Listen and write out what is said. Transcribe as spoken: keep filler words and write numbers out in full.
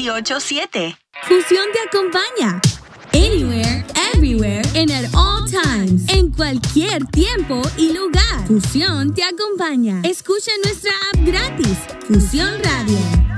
ocho siete. Fusión te acompaña. Anywhere, everywhere, and at all times. En cualquier tiempo y lugar. Fusión te acompaña. Escucha nuestra app gratis. Fusión Radio.